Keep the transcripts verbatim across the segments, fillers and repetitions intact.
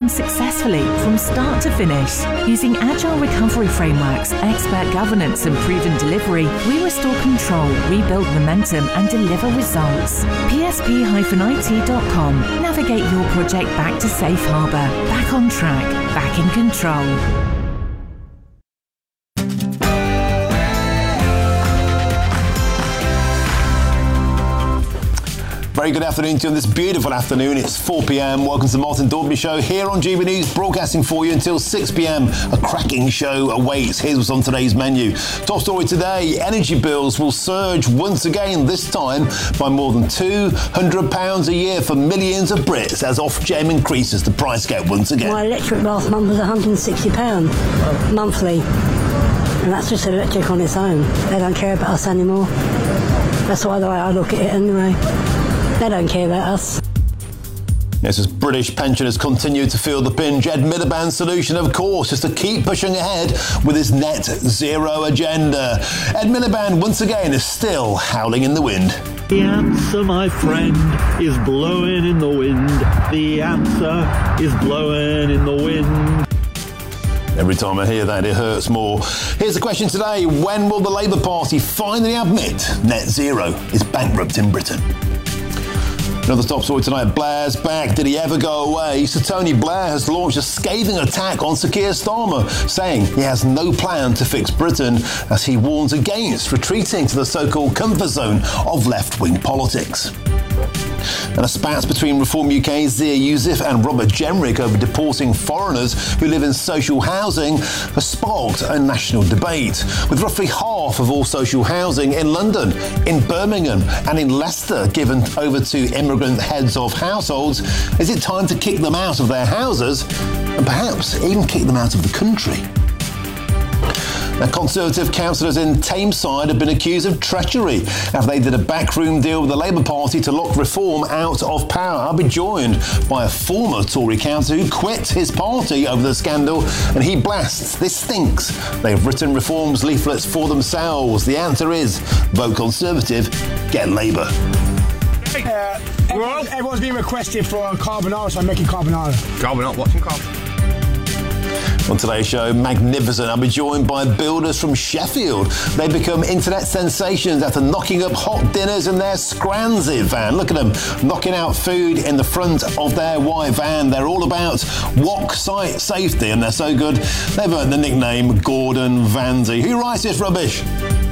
successfully from start to finish. Using agile recovery frameworks, expert governance and proven delivery, we restore control, rebuild momentum and deliver results. P S P I T dot com. Navigate your project back to safe harbour, back on track, back in control. Very good afternoon to you on this beautiful afternoon. It's four p.m. Welcome to the Martin Daubney Show here on G B News, broadcasting for you until six p.m. A cracking show awaits. Here's what's on today's menu. Top story today, energy bills will surge once again, this time by more than two hundred pounds a year for millions of Brits as Ofgem increases the price cap once again. My electric last month was one hundred sixty pounds monthly, and that's just electric on its own. They don't care about us anymore. That's why the way I look at it anyway. They don't care about us. Yes, as British pensioners continue to feel the pinch, Ed Miliband's solution, of course, is to keep pushing ahead with his net zero agenda. Ed Miliband, once again, is still howling in the wind. The answer, my friend, is blowing in the wind. The answer is blowing in the wind. Every time I hear that, it hurts more. Here's the question today. When will the Labour Party finally admit net zero is bankrupt in Britain? Another top story tonight, Blair's back. Did he ever go away? Sir Tony Blair has launched a scathing attack on Sir Keir Starmer, saying he has no plan to fix Britain as he warns against retreating to the so-called comfort zone of left-wing politics. And a spat between Reform U K's Zia Youssef and Robert Jenrick over deporting foreigners who live in social housing has sparked a national debate. With roughly half of all social housing in London, in Birmingham and in Leicester given over to immigrant heads of households, is it time to kick them out of their houses and perhaps even kick them out of the country? Now, Conservative councillors in Tameside have been accused of treachery after they did a backroom deal with the Labour Party to lock Reform out of power. I'll be joined by a former Tory councillor who quit his party over the scandal, and he blasts, "This stinks. They've written Reform's leaflets for themselves." The answer is, vote Conservative, get Labour. Uh, everyone, everyone's been requested for carbonara, so I'm making carbonara. Carbonara? What's in carbonara? On today's show, magnificent. I'll be joined by builders from Sheffield. They become internet sensations after knocking up hot dinners in their Scranzy van. Look at them, knocking out food in the front of their white van. They're all about walk site safety, and they're so good, they've earned the nickname Gordon Vanzy. Who writes this rubbish?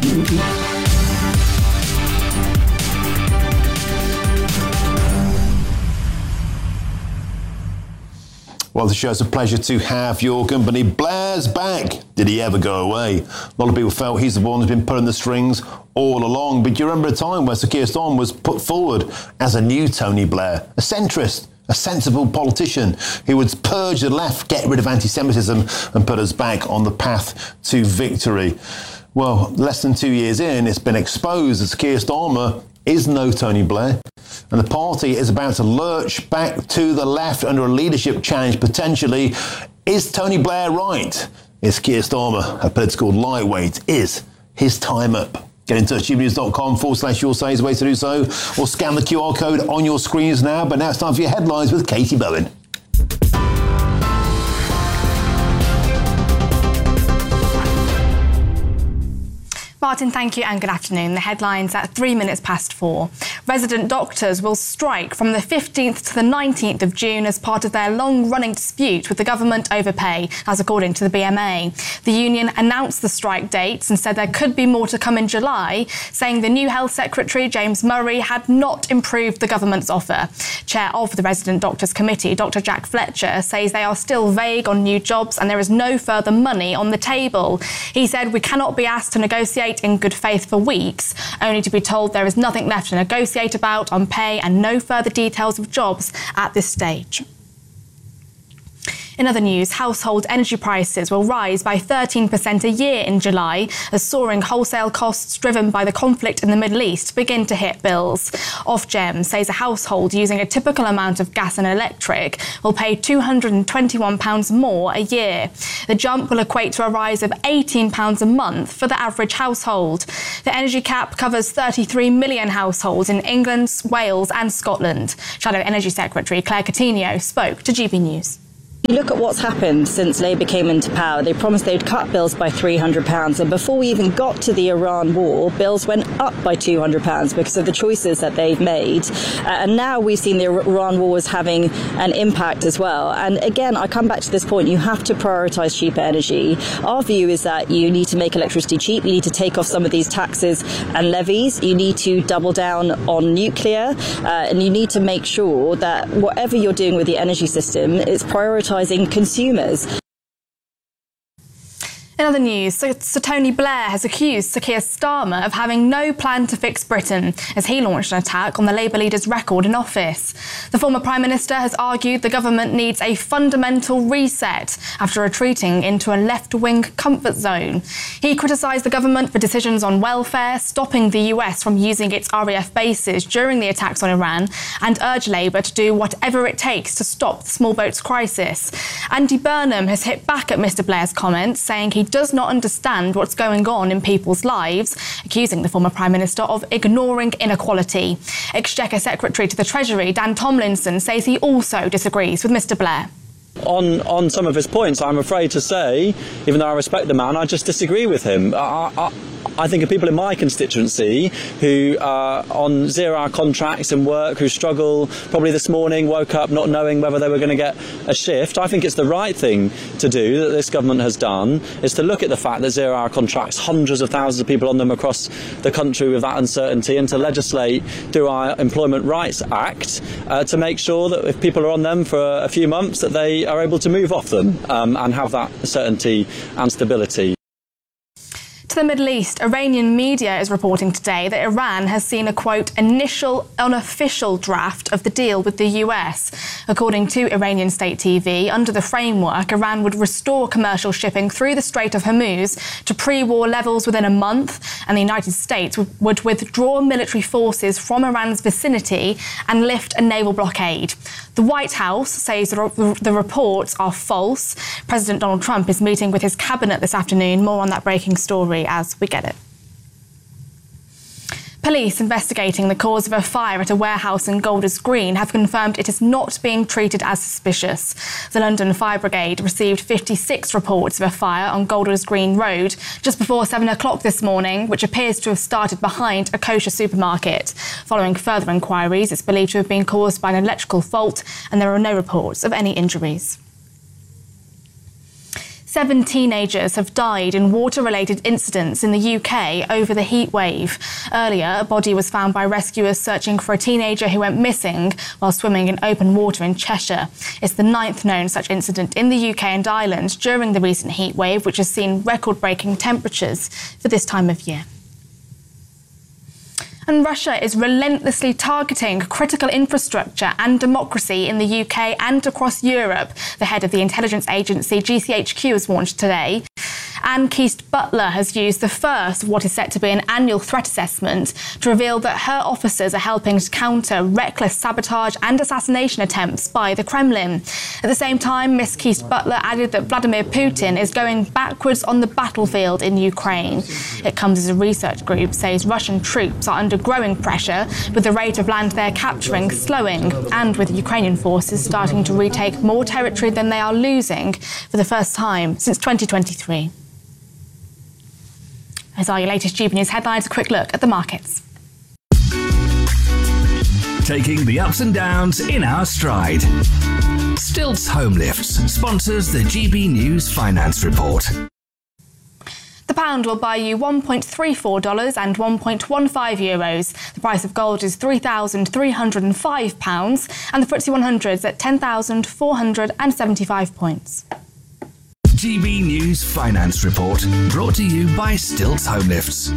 Well, the show's a pleasure to have your company. Blair's back. Did he ever go away? A lot of people felt he's the one who's been pulling the strings all along. But do you remember a time where Sir Keir Starmer was put forward as a new Tony Blair, a centrist, a sensible politician who would purge the left, get rid of anti-Semitism and put us back on the path to victory? Well, less than two years in, it's been exposed that Sir Keir Starmer is no Tony Blair, and the party is about to lurch back to the left under a leadership challenge potentially. Is Tony Blair right? Is Keir Starmer a political lightweight? Is his time up? Get in touch, gbnews.com forward slash your say is the way to do so, or scan the Q R code on your screens now. But now it's time for your headlines with Katie Bowen. Martin, thank you and good afternoon. The headlines at three minutes past four. Resident doctors will strike from the fifteenth to the nineteenth of June as part of their long-running dispute with the government over pay, as according to the B M A. The union announced the strike dates and said there could be more to come in July, saying the new Health Secretary, James Murray, had not improved the government's offer. Chair of the Resident Doctors Committee, Doctor Jack Fletcher, says they are still vague on new jobs and there is no further money on the table. He said, "We cannot be asked to negotiate in good faith for weeks, only to be told there is nothing left to negotiate about on pay and no further details of jobs at this stage." In other news, household energy prices will rise by thirteen percent a year in July as soaring wholesale costs driven by the conflict in the Middle East begin to hit bills. Ofgem says a household using a typical amount of gas and electric will pay two hundred twenty-one pounds more a year. The jump will equate to a rise of eighteen pounds a month for the average household. The energy cap covers thirty-three million households in England, Wales and Scotland. Shadow Energy Secretary Claire Coutinho spoke to G B News. You look at what's happened since Labour came into power. They promised they'd cut bills by three hundred pounds, and before we even got to the Iran war, bills went up by two hundred pounds because of the choices that they've made. Uh, and now we've seen the Iran war as having an impact as well. And again, I come back to this point, you have to prioritise cheaper energy. Our view is that you need to make electricity cheap, you need to take off some of these taxes and levies, you need to double down on nuclear, uh, and you need to make sure that whatever you're doing with the energy system, it's prioritising consumers. In other news, Sir, Sir Tony Blair has accused Sir Keir Starmer of having no plan to fix Britain as he launched an attack on the Labour leader's record in office. The former Prime Minister has argued the government needs a fundamental reset after retreating into a left-wing comfort zone. He criticised the government for decisions on welfare, stopping the U S from using its R A F bases during the attacks on Iran, and urged Labour to do whatever it takes to stop the small boats crisis. Andy Burnham has hit back at Mr Blair's comments, saying he does not understand what's going on in people's lives, accusing the former Prime Minister of ignoring inequality. Exchequer Secretary to the Treasury, Dan Tomlinson, says he also disagrees with Mr Blair. On, on some of his points, I'm afraid to say, even though I respect the man, I just disagree with him. I, I, I think of people in my constituency who are on zero-hour contracts and work, who struggle, probably this morning woke up not knowing whether they were going to get a shift. I think it's the right thing to do, that this government has done, is to look at the fact that zero-hour contracts, hundreds of thousands of people on them across the country with that uncertainty, and to legislate through our Employment Rights Act uh, to make sure that if people are on them for a few months, that they are able to move off them um, and have that certainty and stability. To the Middle East, Iranian media is reporting today that Iran has seen a, quote, initial unofficial draft of the deal with the U S. According to Iranian state T V, under the framework, Iran would restore commercial shipping through the Strait of Hormuz to pre-war levels within a month, and the United States would withdraw military forces from Iran's vicinity and lift a naval blockade. The White House says the reports are false. President Donald Trump is meeting with his cabinet this afternoon. More on that breaking story as we get it. Police investigating the cause of a fire at a warehouse in Golders Green have confirmed it is not being treated as suspicious. The London Fire Brigade received fifty-six reports of a fire on Golders Green Road just before seven o'clock this morning, which appears to have started behind a kosher supermarket. Following further inquiries, it's believed to have been caused by an electrical fault, and there are no reports of any injuries. Seven teenagers have died in water-related incidents in the U K over the heat wave. Earlier, a body was found by rescuers searching for a teenager who went missing while swimming in open water in Cheshire. It's the ninth known such incident in the U K and Ireland during the recent heat wave, which has seen record-breaking temperatures for this time of year. And Russia is relentlessly targeting critical infrastructure and democracy in the U K and across Europe, the head of the intelligence agency G C H Q has warned today. Anne Keast-Butler has used the first of what is set to be an annual threat assessment to reveal that her officers are helping to counter reckless sabotage and assassination attempts by the Kremlin. At the same time, Miss Keast-Butler added that Vladimir Putin is going backwards on the battlefield in Ukraine. It comes as a research group says Russian troops are under growing pressure, with the rate of land they're capturing slowing, and with Ukrainian forces starting to retake more territory than they are losing for the first time since twenty twenty-three. As are your latest G B News headlines, a quick look at the markets. Taking the ups and downs in our stride. Stilts Home Lifts sponsors the G B News Finance Report. The pound will buy you one point three four dollars and one point one five euros. The price of gold is three thousand three hundred five pounds, and the F T S E one hundred is at ten thousand four hundred seventy-five points. G B News Finance Report, brought to you by Stilts Home Lifts.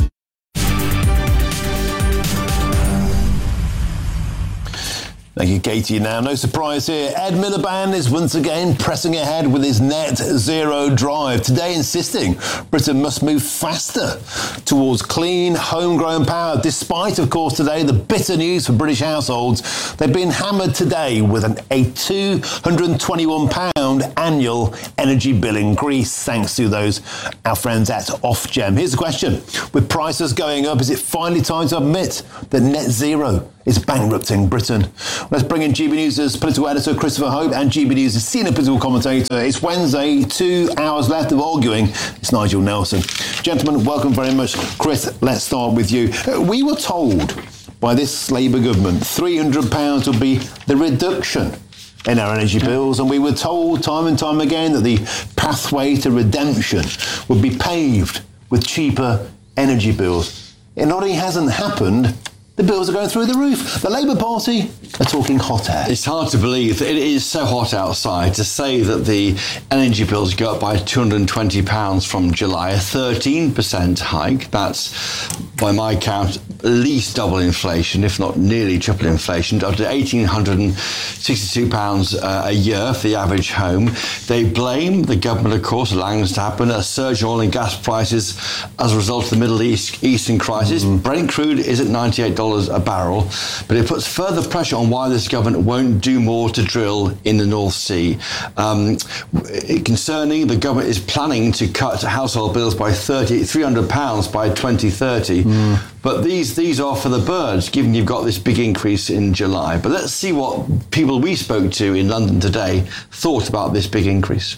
Thank you, Katie. Now, no surprise here. Ed Miliband is once again pressing ahead with his net zero drive, today insisting Britain must move faster towards clean, homegrown power, despite, of course, today the bitter news for British households. They've been hammered today with an, a two hundred twenty-one pounds annual energy bill increase, thanks to those, our friends at Ofgem. Here's the question. With prices going up, is it finally time to admit that net zero is bankrupting Britain. Let's bring in G B News' political editor Christopher Hope and G B News' senior political commentator. It's Wednesday, two hours left of arguing. It's Nigel Nelson. Gentlemen, welcome very much. Chris, let's start with you. We were told by this Labour government three hundred pounds would be the reduction in our energy bills, and we were told time and time again that the pathway to redemption would be paved with cheaper energy bills. It not only hasn't happened, the bills are going through the roof. The Labour Party are talking hot air. It's hard to believe that it is so hot outside to say that the energy bills go up by two hundred twenty pounds from July, a thirteen percent hike. That's, by my count, at least double inflation, if not nearly triple inflation, up to one thousand eight hundred sixty-two pounds uh, a year for the average home. They blame the government, of course, allowing this to happen, a surge in oil and gas prices as a result of the Middle East Eastern crisis. Mm-hmm. Brent crude is at ninety-eight dollars a barrel, but it puts further pressure on why this government won't do more to drill in the North Sea. Um, concerning, the government is planning to cut household bills by three hundred pounds by twenty thirty. Mm. But these these are for the birds, given you've got this big increase in July. But let's see what people we spoke to in London today thought about this big increase.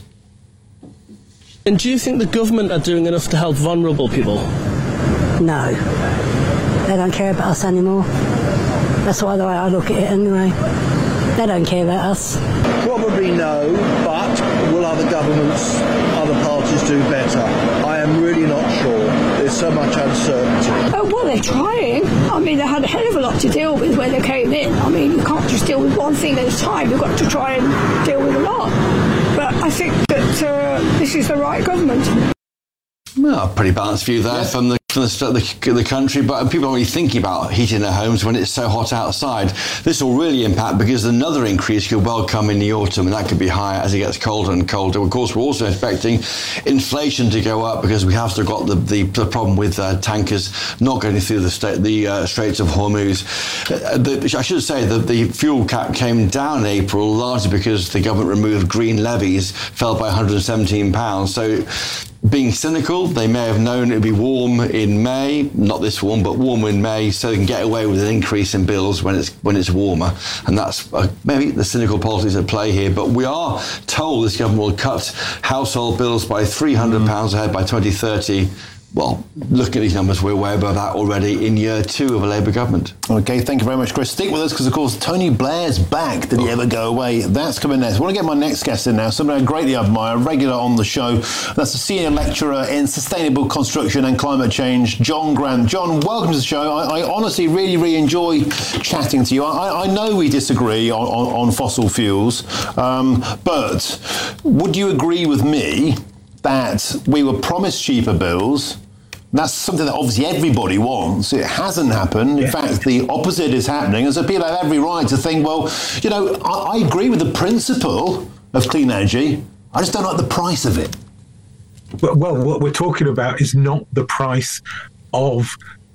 And do you think the government are doing enough to help vulnerable people? No. They don't care about us anymore. That's why the way I look at it anyway. They don't care about us. Probably no, but will other governments, other parties do better? I am really not sure. There's so much uncertainty. Oh, well, they're trying. I mean, they had a hell of a lot to deal with when they came in. I mean, you can't just deal with one thing at a time. You've got to try and deal with a lot. But I think that uh, this is the right government. Well, pretty balanced view there yeah. from the from the, the, the country, but people aren't really thinking about heating their homes when it's so hot outside. This will really impact because another increase could well come in the autumn, and that could be higher as it gets colder and colder. Of course, we're also expecting inflation to go up because we have still got the, the, the problem with uh, tankers not getting through the, sta- the uh, Straits of Hormuz. Uh, the, I should say that the fuel cap came down in April largely because the government removed green levies, fell by one hundred seventeen pounds. So, being cynical, they may have known it would be warm in May, not this warm, but warmer in May, so they can get away with an increase in bills when it's when it's warmer. And that's uh, maybe the cynical politics at play here. But we are told this government will cut household bills by three hundred pounds mm. ahead by twenty thirty. Well, looking at these numbers, we're way above that already in year two of a Labour government. OK, thank you very much, Chris. Stick with us because, of course, Tony Blair's back. Did he ever go away? That's coming next. I want to get my next guest in now, somebody I greatly admire, regular on the show. That's a senior lecturer in sustainable construction and climate change, John Grant. John, welcome to the show. I, I honestly really, really enjoy chatting to you. I, I know we disagree on, on, on fossil fuels, um, but would you agree with me that we were promised cheaper bills? That's something that obviously everybody wants. It hasn't happened. In yeah. fact, the opposite is happening. And so people have every right to think, well, you know, I, I agree with the principle of clean energy. I just don't like the price of it. Well, well what we're talking about is not the price of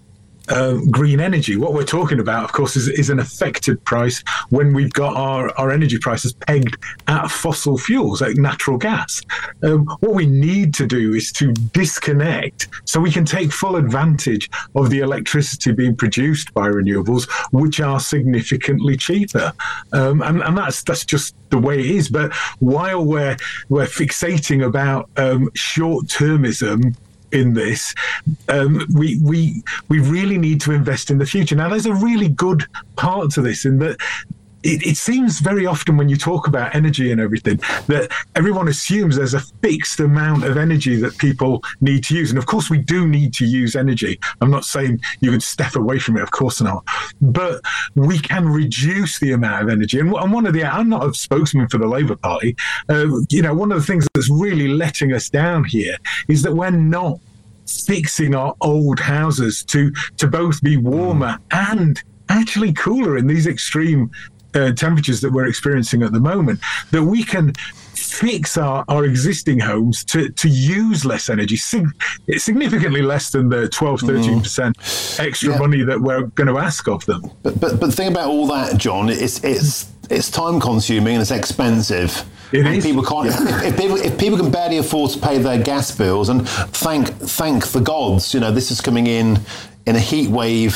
Um, green energy. What we're talking about, of course, is, is an effective price when we've got our, our energy prices pegged at fossil fuels, like natural gas. Um, what we need to do is to disconnect so we can take full advantage of the electricity being produced by renewables, which are significantly cheaper. Um, and, and that's that's just the way it is. But while we're, we're fixating about um, short-termism in this, um, we we we really need to invest in the future. Now, there's a really good part to this in that it, it seems very often when you talk about energy and everything that everyone assumes there's a fixed amount of energy that people need to use. And of course, we do need to use energy. I'm not saying you can step away from it, of course not. But we can reduce the amount of energy. And, and one of the, I'm not a spokesman for the Labour Party. Uh, you know, one of the things that's really letting us down here is that we're not fixing our old houses to, to both be warmer and actually cooler in these extreme Uh, temperatures that we're experiencing at the moment, that we can fix our, our existing homes to, to use less energy, sig- significantly less than the twelve, thirteen percent mm. extra yeah. money that we're going to ask of them. But, but but the thing about all that, John, it's it's it's time consuming and it's expensive. It and is. People can't. Yeah. If, if people if people can barely afford to pay their gas bills, and thank thank the gods, you know, this is coming in in a heat wave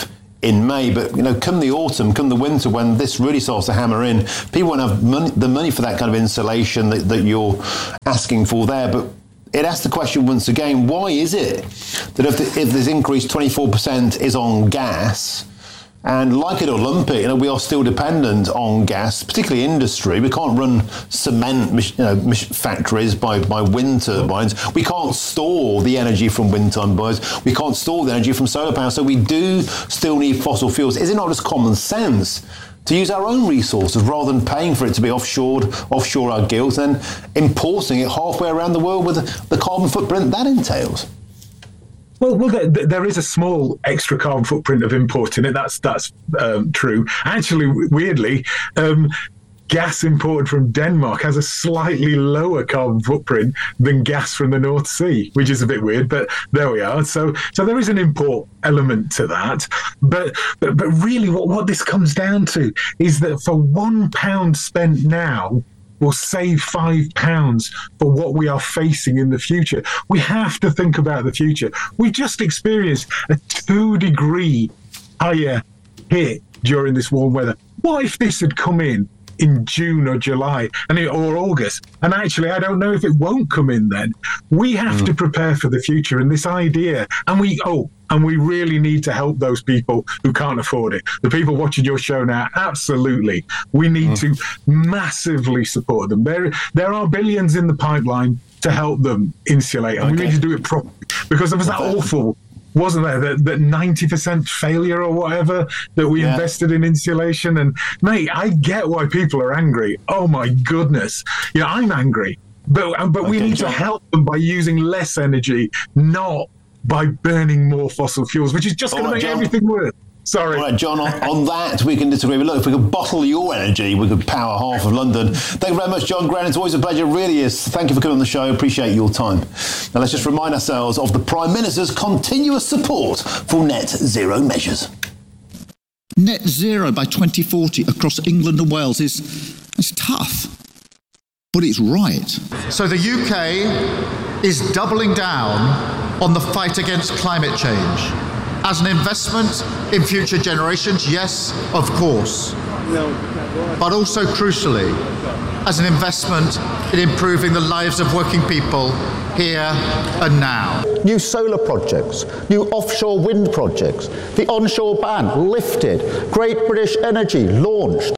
in May. But, you know, come the autumn, come the winter, when this really starts to hammer in, people won't have money, the money for that kind of insulation that, that you're asking for there. But it asks the question once again, why is it that if, the, if this increase twenty-four percent is on gas, and like it or lump it, you know, we are still dependent on gas, particularly industry. We can't run cement you know, factories by, by wind turbines. We can't store the energy from wind turbines. We can't store the energy from solar power. So we do still need fossil fuels. Is it not just common sense to use our own resources rather than paying for it to be offshored, offshore our guilds, and importing it halfway around the world with the carbon footprint that entails? Well, well, there, there is a small extra carbon footprint of importing it. That's that's um, true. Actually, weirdly, um, gas imported from Denmark has a slightly lower carbon footprint than gas from the North Sea, which is a bit weird, but there we are. So, so there is an import element to that. But but, but really, what, what this comes down to is that for one pound spent now, will save five pounds for what we are facing in the future. We have to think about the future. We just experienced a two degree higher hit during this warm weather. What if this had come in in June or July and it, or August? And actually, I don't know if it won't come in then. We have mm. to prepare for the future, and this idea, and we, oh, and we really need to help those people who can't afford it. The people watching your show now, absolutely. We need mm. to massively support them. There, there are billions in the pipeline to help them insulate, and okay. we need to do it properly. Because there was that awful, wasn't there, that, that ninety percent failure or whatever that we yeah. invested in insulation. And, mate, I get why people are angry. Oh, my goodness. You know, I'm angry. But, but okay, we need John. to help them by using less energy, not by burning more fossil fuels, which is just going right, to make John. everything worse. Sorry. All right, John, on, on that, we can disagree. But look, if we could bottle your energy, we could power half of London. Thank you very much, John Grant. It's always a pleasure. It really is. Thank you for coming on the show. Appreciate your time. Now, let's just remind ourselves of the Prime Minister's continuous support for net zero measures. Net zero by twenty forty across England and Wales is it's tough, but it's right. So the U K is doubling down on the fight against climate change. As an investment in future generations, yes, of course. But also crucially, as an investment in improving the lives of working people here and now. New solar projects, new offshore wind projects, the onshore ban lifted, Great British Energy launched.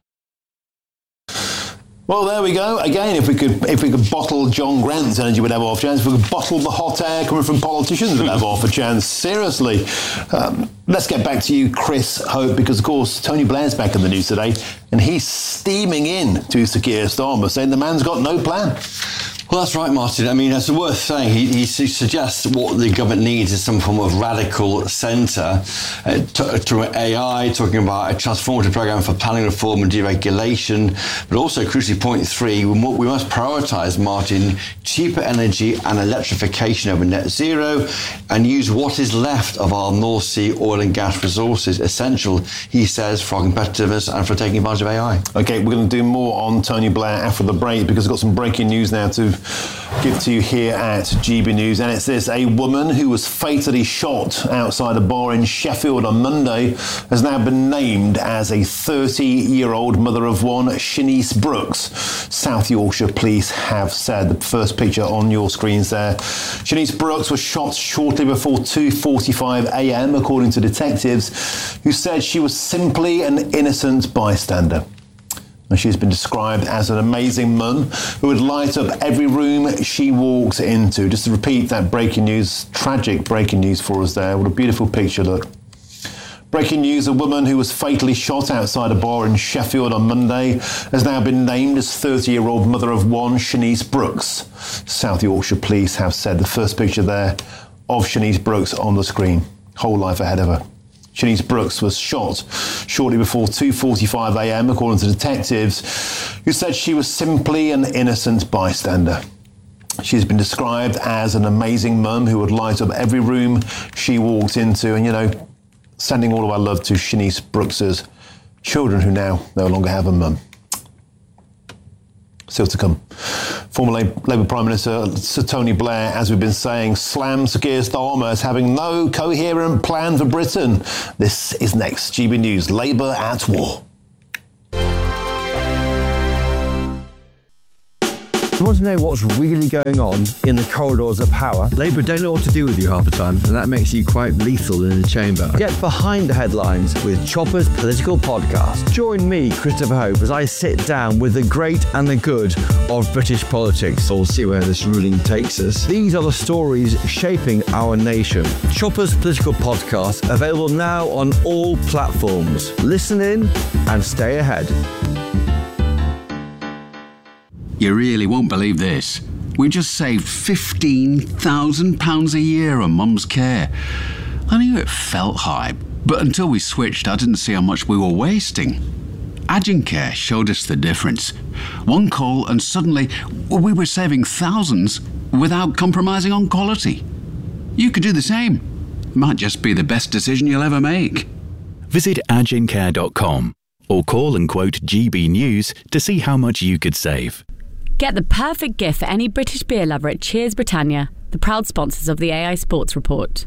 Well, there we go. Again, if we could if we could bottle John Grant's energy, we'd have half a chance. If we could bottle the hot air coming from politicians, we'd have half a chance. Seriously. Um, let's get back to you, Chris Hope, because, of course, Tony Blair's back in the news today, and he's steaming in to Sir Keir Starmer, saying the man's got no plan. Well, that's right, Martin. I mean, it's worth saying. He, he suggests what the government needs is some form of radical centre. Uh, to, to A I, talking about a transformative programme for planning reform and deregulation, but also, crucially, point three, we, we must prioritise, Martin, cheaper energy and electrification over net zero, and use what is left of our North Sea oil and gas resources, essential, he says, for our competitiveness and for taking advantage of A I. OK, we're going to do more on Tony Blair after the break, because we've got some breaking news now to give to you here at G B News, and it's this: a woman who was fatally shot outside a bar in Sheffield on Monday has now been named as a thirty-year-old mother of one, Shanice Brooks. South Yorkshire police have said. The first picture on your screens there. Shanice Brooks was shot shortly before two forty-five a.m, according to detectives, who said she was simply an innocent bystander. And she's been described as an amazing mum who would light up every room she walks into. Just to repeat that breaking news, tragic breaking news for us there. What a beautiful picture, look. Breaking news: a woman who was fatally shot outside a bar in Sheffield on Monday has now been named as thirty-year-old mother of one, Shanice Brooks. South Yorkshire police have said. The first picture there of Shanice Brooks on the screen. Whole life ahead of her. Shanice Brooks was shot shortly before two forty-five a.m, according to detectives, who said she was simply an innocent bystander. She's been described as an amazing mum who would light up every room she walked into, and, you know, sending all of our love to Shanice Brooks's children, who now no longer have a mum. Still to come. Former Labour Prime Minister Sir Tony Blair, as we've been saying, slammed Sir Keir Starmer as having no coherent plan for Britain. This is next. G B News, Labour at war. You want to know what's really going on in the corridors of power? Labour don't know what to do with you half the time, and that makes you quite lethal in the chamber. Get behind the headlines with Chopper's Political Podcast. Join me, Christopher Hope, as I sit down with the great and the good of British politics. We'll see where this ruling takes us. These are the stories shaping our nation. Chopper's Political Podcast, available now on all platforms. Listen in and stay ahead. You really won't believe this. We just saved fifteen thousand pounds a year on Mum's care. I knew it felt high, but until we switched, I didn't see how much we were wasting. Agencare showed us the difference. One call and suddenly we were saving thousands without compromising on quality. You could do the same. Might just be the best decision you'll ever make. Visit agencare dot com or call and quote G B News to see how much you could save. Get the perfect gift for any British beer lover at Cheers Britannia, the proud sponsors of the A I Sports Report.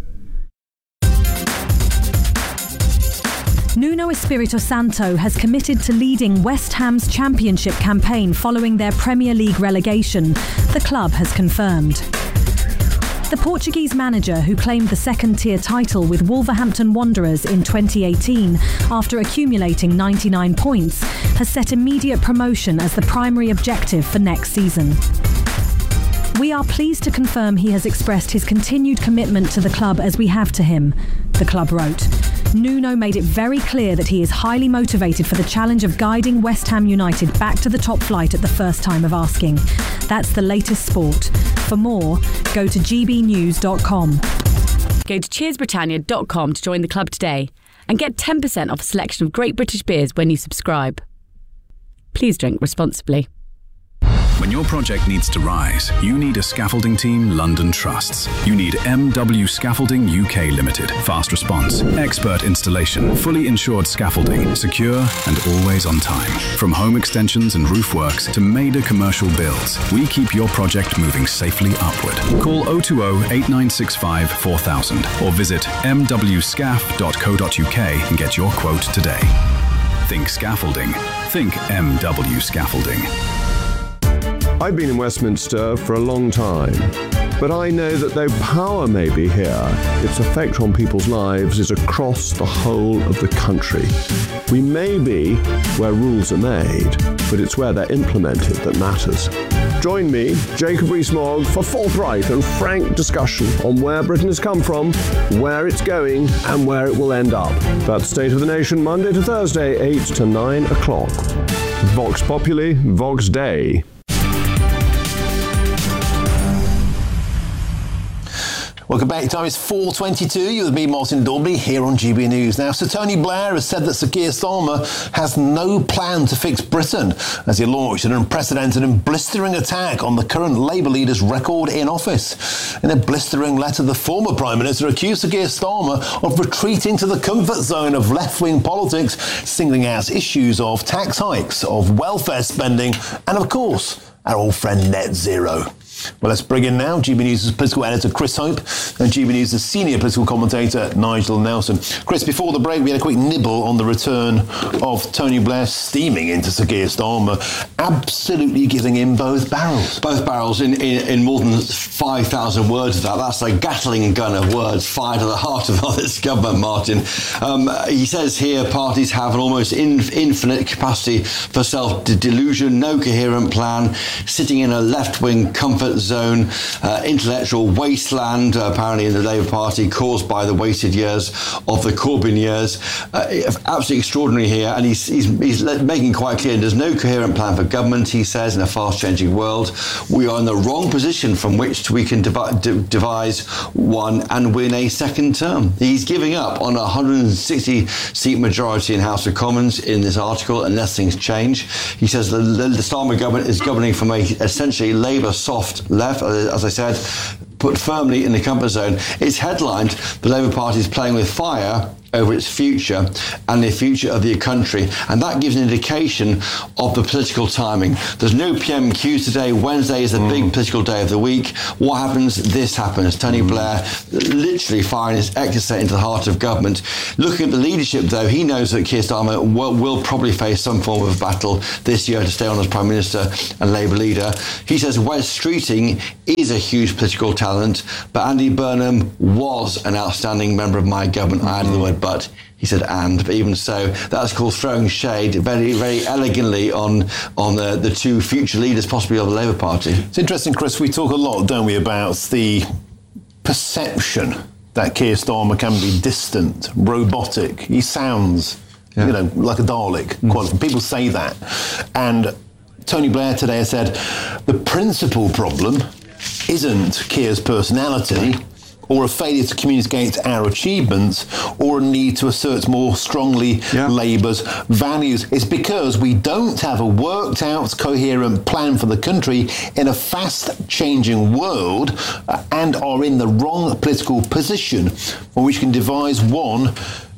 Nuno Espirito Santo has committed to leading West Ham's championship campaign following their Premier League relegation, the club has confirmed. The Portuguese manager, who claimed the second-tier title with Wolverhampton Wanderers in twenty eighteen after accumulating ninety-nine points, has set immediate promotion as the primary objective for next season. We are pleased to confirm he has expressed his continued commitment to the club as we have to him, the club wrote. Nuno made it very clear that he is highly motivated for the challenge of guiding West Ham United back to the top flight at the first time of asking. That's the latest sport. For more, go to g b news dot com. Go to cheers britannia dot com to join the club today and get ten percent off a selection of great British beers when you subscribe. Please drink responsibly. When your project needs to rise, you need a scaffolding team London trusts. You need M W Scaffolding U K Limited. Fast response, expert installation, fully insured scaffolding, secure and always on time. From home extensions and roof works to major commercial builds, we keep your project moving safely upward. Call oh two oh, eight nine six five, four thousand or visit m w scaff dot co dot u k and get your quote today. Think scaffolding. Think M W Scaffolding. I've been in Westminster for a long time, but I know that though power may be here, its effect on people's lives is across the whole of the country. We may be where rules are made, but it's where they're implemented that matters. Join me, Jacob Rees-Mogg, for forthright and frank discussion on where Britain has come from, where it's going, and where it will end up. That's State of the Nation, Monday to Thursday, eight to nine o'clock. Vox Populi, Vox Dei. Welcome back. Time is four twenty-two. You're with me, Martin Dorby, here on G B News. Now, Sir Tony Blair has said that Sir Keir Starmer has no plan to fix Britain as he launched an unprecedented and blistering attack on the current Labour leader's record in office. In a blistering letter, the former Prime Minister accused Sir Keir Starmer of retreating to the comfort zone of left-wing politics, singling out issues of tax hikes, of welfare spending, and of course, our old friend net zero. Well, let's bring in now G B News' political editor Chris Hope and G B News' senior political commentator Nigel Nelson. Chris, before the break, we had a quick nibble on the return of Tony Blair steaming into Sir Keir Starmer, absolutely giving him both barrels. Both barrels in, in, in more than five thousand words of that. That's a Gatling gun of words fired at the heart of this government, Martin. Um, he says here parties have an almost in, infinite capacity for self-delusion, no coherent plan, sitting in a left-wing comfort zone, uh, intellectual wasteland, uh, apparently in the Labour Party, caused by the wasted years of the Corbyn years. Uh, absolutely extraordinary here, and he's, he's, he's making quite clear there's no coherent plan for government, he says, in a fast-changing world. We are in the wrong position from which we can devi- de- devise one and win a second term. He's giving up on a one hundred sixty seat majority in House of Commons in this article unless things change. He says the, the Starmer government is governing from a essentially Labour soft left, as I said, put firmly in the comfort zone. It's headlined, the Labour Party is playing with fire over its future and the future of the country. And that gives an indication of the political timing. There's no P M Q today. Wednesday is the mm. big political day of the week. What happens? This happens. Tony mm. Blair literally firing his exit into the heart of government. Looking at the leadership, though, he knows that Keir Starmer will, will probably face some form of battle this year to stay on as Prime Minister and Labour leader. He says Wes Streeting is a huge political talent, but Andy Burnham was an outstanding member of my government. I added the word but. He said and, but even so, that's called throwing shade very, very elegantly on on the, the two future leaders, possibly of the Labour Party. It's interesting, Chris, we talk a lot, don't we, about the perception that Keir Starmer can be distant, robotic. He sounds, yeah. you know, like a Dalek. Mm. Quite often. People say that. And Tony Blair today has said the principal problem isn't Keir's personality or a failure to communicate our achievements or a need to assert more strongly yeah. Labour's values. It's because we don't have a worked out, coherent plan for the country in a fast-changing world uh, and are in the wrong political position from which we can devise one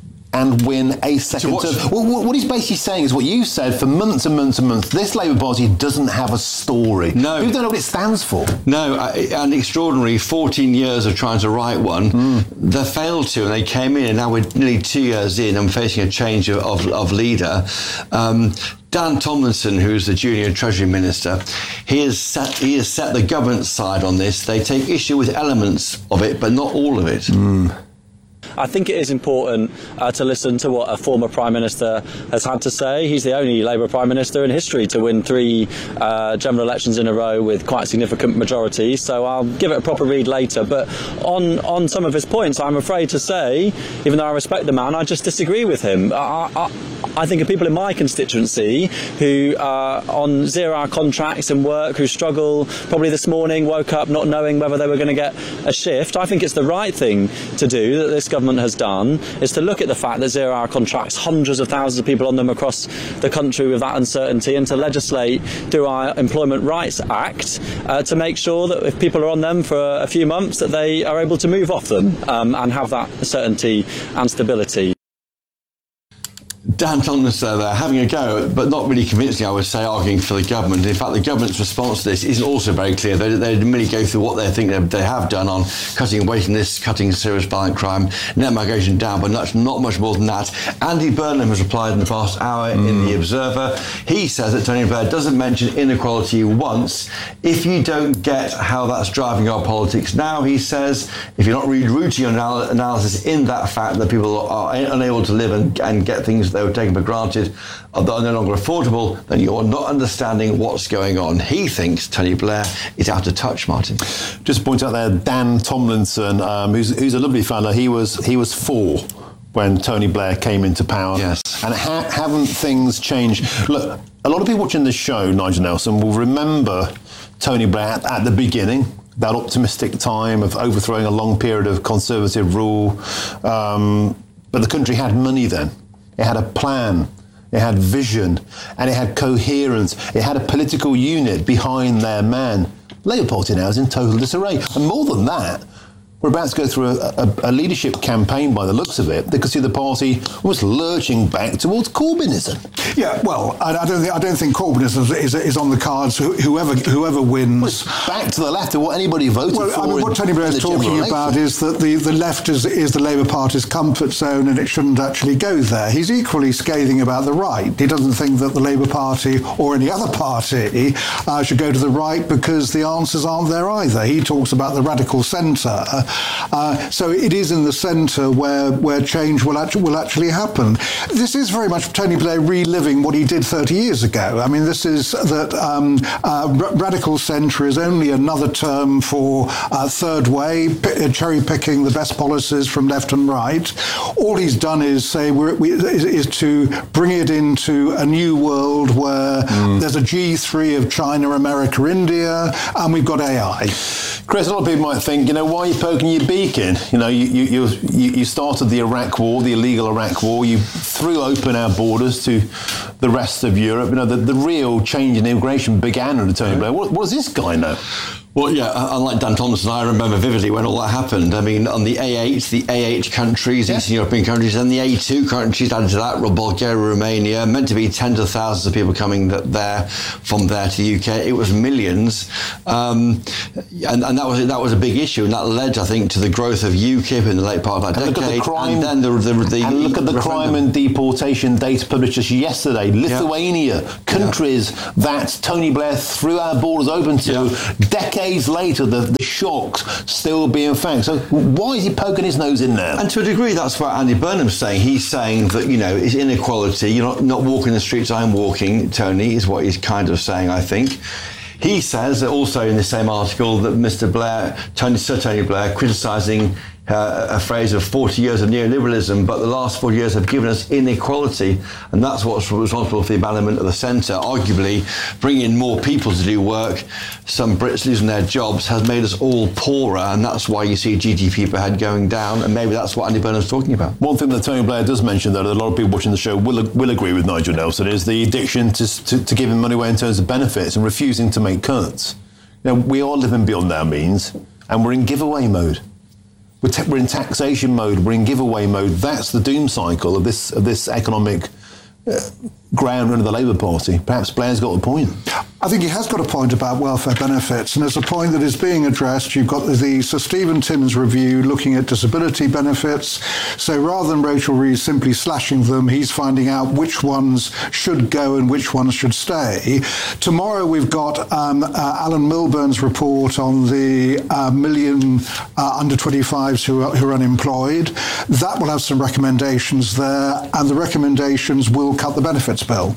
and win a second term. Well, what he's basically saying is what you said for months and months and months. This Labour Party doesn't have a story. No. People don't know what it stands for. No, and extraordinary fourteen years of trying to write one. Mm. They failed to, and they came in, and now we're nearly two years in and facing a change of, of, of leader. Um, Dan Tomlinson, who's the junior Treasury Minister, he has set he has set the government side on this. They take issue with elements of it, but not all of it. Mm. I think it is important uh, to listen to what a former Prime Minister has had to say. He's the only Labour Prime Minister in history to win three uh, general elections in a row with quite significant majorities, so I'll give it a proper read later. But on, on some of his points, I'm afraid to say, even though I respect the man, I just disagree with him. I, I, I think of people in my constituency who are on zero-hour contracts and work, who struggle, probably this morning woke up not knowing whether they were going to get a shift. I think it's the right thing to do, that this government has done, is to look at the fact that zero-hour contracts, hundreds of thousands of people on them across the country with that uncertainty, and to legislate through our Employment Rights Act uh, to make sure that if people are on them for a few months, that they are able to move off them um, and have that certainty and stability. Dan Tomlinson there having a go, but not really convincingly, I would say, arguing for the government. In fact, the government's response to this isn't also very clear. They, they merely go through what they think they, they have done on cutting waiting lists, cutting serious violent crime, net migration down, but not, not much more than that. Andy Burnham has replied in the past hour mm. in The Observer. He says that Tony Blair doesn't mention inequality once. If you don't get how that's driving our politics now, he says, if you're not really rooting your anal- analysis in that fact that people are unable to live and, and get things they were taken for granted that are no longer affordable, then you're not understanding what's going on. He thinks Tony Blair is out of touch, Martin. Just point out there, Dan Tomlinson, um, who's, who's a lovely fella. He was he was four when Tony Blair came into power. Yes. And ha- haven't things changed? Look, a lot of people watching this show, Nigel Nelson, will remember Tony Blair at, at the beginning, that optimistic time of overthrowing a long period of Conservative rule. Um, but the country had money then. It had a plan, it had vision, and it had coherence. It had a political unit behind their man. Labour Party now is in total disarray. And more than that, we're about to go through a, a, a leadership campaign by the looks of it. They could see the party was lurching back towards Corbynism. Yeah, well, I, I don't think I don't think Corbynism is, is on the cards. Whoever whoever wins, well, back to the left of what anybody voted well, for. I mean, what Tony Blair is talking about is that the, the left is is the Labour Party's comfort zone, and it shouldn't actually go there. He's equally scathing about the right. He doesn't think that the Labour Party or any other party uh, should go to the right because the answers aren't there either. He talks about the radical centre. Uh, so it is in the centre where where change will actually will actually happen. This is very much Tony Blair reliving what he did thirty years ago. I mean, this is that um, uh, r- radical centre is only another term for uh, third way, p- cherry picking the best policies from left and right. All he's done is say we're, we, is, is to bring it into a new world where mm. there's a G three of China, America, India, and we've got A I. Chris, a lot of people might think, you know, why are you poking your beak in? You know, you you you, you started the Iraq War, the illegal Iraq War. You threw open our borders to the rest of Europe. You know, the, the real change in immigration began under Tony Blair. What, what does this guy know? Well, yeah, unlike Dan Thompson, I remember vividly when all that happened. I mean, on the A eight, the A eight countries, yeah. Eastern European countries, and the A two countries added to that, Bulgaria, Romania, meant to be tens of thousands of people coming there from there to the U K. It was millions. Um, and, and that was that was a big issue, and that led, I think, to the growth of UKIP in the late part of that and decade. Look at the crime, and then the, the, the and look at the crime and deportation data published just yesterday. Lithuania, yeah. countries yeah. that Tony Blair threw our borders open to, yeah. decades later, the The shocks still being fact. So why is he poking his nose in there? And to a degree, that's what Andy Burnham's saying. He's saying that, you know, it's inequality. You're not, not walking the streets I'm walking, Tony, is what he's kind of saying, I think. He says that also in the same article that Mister Blair, Tony, Sir Tony Blair, criticising uh, a phrase of forty years of neoliberalism, but the last four years have given us inequality, and that's what's responsible for the abandonment of the centre. Arguably, bringing more people to do work, some Brits losing their jobs, has made us all poorer, and that's why you see G D P per head going down, and maybe that's what Andy Burnham's talking about. One thing that Tony Blair does mention, though, that a lot of people watching the show will will agree with Nigel Nelson, is the addiction to, to, to giving money away in terms of benefits and refusing to make cuts. You know, we are living beyond our means, and we're in giveaway mode. We're, ta- we're in taxation mode. We're in giveaway mode. That's the doom cycle of this of this economic uh, ground run of the Labour Party. Perhaps Blair's got a point. I think he has got a point about welfare benefits, and it's a point that is being addressed. You've got the, the Sir Stephen Timms review looking at disability benefits. So rather than Rachel Reeves simply slashing them, he's finding out which ones should go and which ones should stay. Tomorrow we've got um, uh, Alan Milburn's report on the uh, million uh, under twenty-fives who are, who are unemployed. That will have some recommendations there, and the recommendations will cut the benefits bill.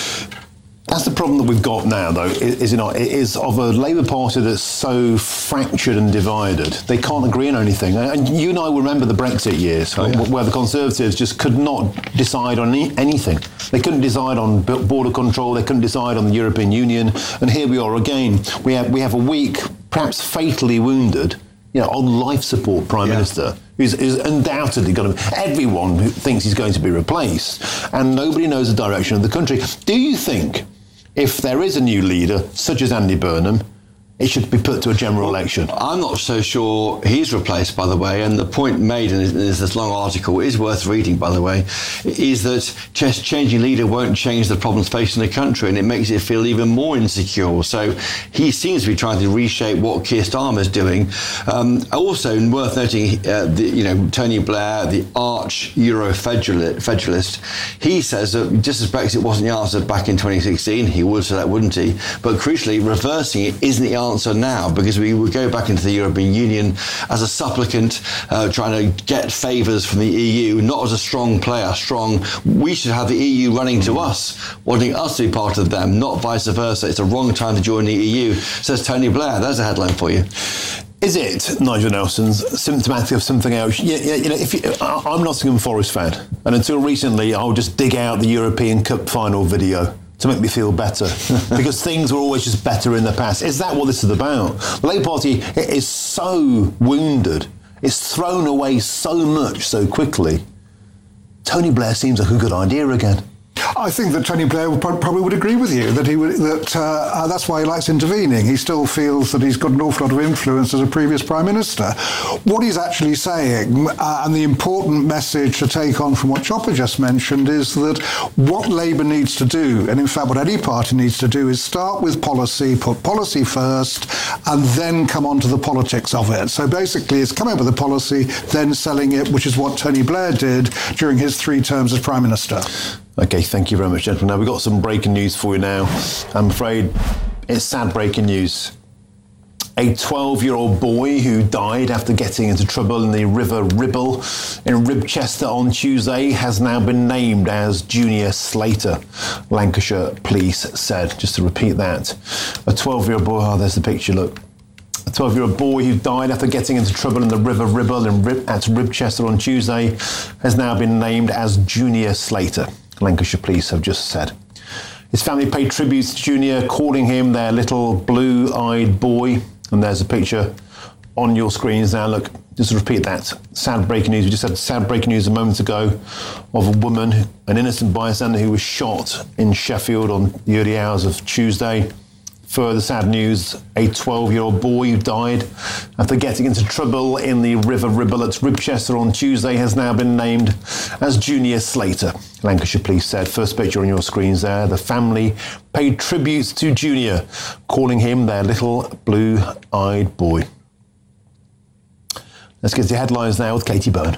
That's the problem that we've got now, though, is it not? It is of a Labour Party that's so fractured and divided. They can't agree on anything. And you and I will remember the Brexit years, oh, yeah. where the Conservatives just could not decide on any, anything. They couldn't decide on border control. They couldn't decide on the European Union. And here we are again. We have we have a weak, perhaps fatally wounded, you know, on life support Prime yeah. Minister, who's is undoubtedly going to. Everyone who thinks he's going to be replaced, and nobody knows the direction of the country. Do you think, if there is a new leader, such as Andy Burnham, it should be put to a general election? I'm not so sure he's replaced, by the way, and the point made in this long article is worth reading, by the way, is that just changing leader won't change the problems facing the country, and it makes it feel even more insecure. So he seems to be trying to reshape what Keir Starmer's doing. Um, also, worth noting, uh, the, you know, Tony Blair, the arch Euro-federalist, he says that just as Brexit wasn't the answer back in twenty sixteen, he would say that, wouldn't he? But crucially, reversing it isn't the answer answer now, because we would go back into the European Union as a supplicant, uh, trying to get favours from the E U, not as a strong player, strong. We should have the E U running to us, wanting us to be part of them, not vice versa. It's a wrong time to join the E U, says Tony Blair. There's a headline for you. Is it, Nigel Nelson's, symptomatic of something else? Yeah, yeah, you know, if you, I'm a Nottingham Forest fan, and until recently, I'll just dig out the European Cup final video to make me feel better, because things were always just better in the past. Is that what this is about? The Labour Party is so wounded, it's thrown away so much so quickly. Tony Blair seems like a good idea again. I think that Tony Blair probably would agree with you that he would, that uh, that's why he likes intervening. He still feels that he's got an awful lot of influence as a previous Prime Minister. What he's actually saying, uh, and the important message to take on from what Chopper just mentioned, is that what Labour needs to do, and in fact what any party needs to do, is start with policy, put policy first, and then come on to the politics of it. So basically it's coming up with a policy, then selling it, which is what Tony Blair did during his three terms as Prime Minister. OK, thank you very much, gentlemen. Now, we've got some breaking news for you now. I'm afraid it's sad breaking news. A twelve-year-old boy who died after getting into trouble in the River Ribble in Ribchester on Tuesday has now been named as Junior Slater, Lancashire Police said. Just to repeat that. A twelve-year-old boy, oh, there's the picture, look. A twelve-year-old boy who died after getting into trouble in the River Ribble in Rib- at Ribchester on Tuesday has now been named as Junior Slater, Lancashire Police have just said. His family paid tribute to Junior, calling him their little blue-eyed boy. And there's a picture on your screens now. Look, just to repeat that, sad breaking news. We just had sad breaking news a moment ago of a woman, an innocent bystander who was shot in Sheffield on the early hours of Tuesday. Further sad news, a twelve-year-old boy who died after getting into trouble in the River Ribble at Ribchester on Tuesday has now been named as Junior Slater. Lancashire Police said. First picture on your screens there. The family paid tributes to Junior, calling him their little blue-eyed boy. Let's get to the headlines now with Katie Byrne.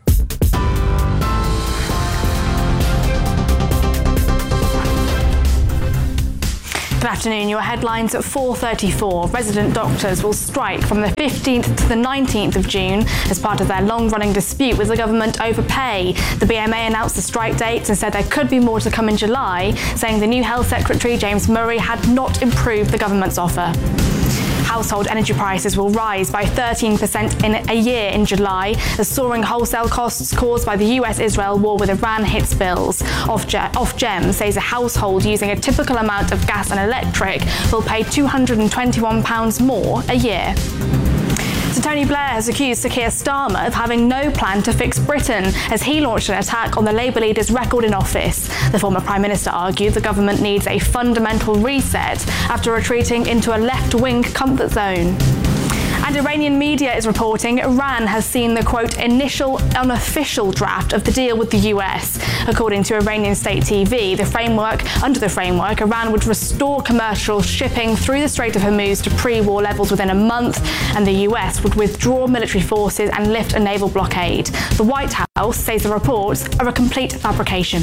Good afternoon. Your headlines at four thirty-four. Resident doctors will strike from the fifteenth to the nineteenth of June as part of their long-running dispute with the government over pay. The B M A announced the strike dates and said there could be more to come in July, saying the new Health Secretary, James Murray, had not improved the government's offer. Household energy prices will rise by thirteen percent in a year in July as soaring wholesale costs caused by the U S Israel war with Iran hits bills. Ofgem says a household using a typical amount of gas and electric will pay two hundred twenty-one pounds more a year. So Tony Blair has accused Sir Keir Starmer of having no plan to fix Britain as he launched an attack on the Labour leader's record in office. The former Prime Minister argued the government needs a fundamental reset after retreating into a left-wing comfort zone. And Iranian media is reporting Iran has seen the, quote, initial unofficial draft of the deal with the U S. According to Iranian state T V, the framework, under the framework, Iran would restore commercial shipping through the Strait of Hormuz to pre-war levels within a month, and the U S would withdraw military forces and lift a naval blockade. The White House says the reports are a complete fabrication.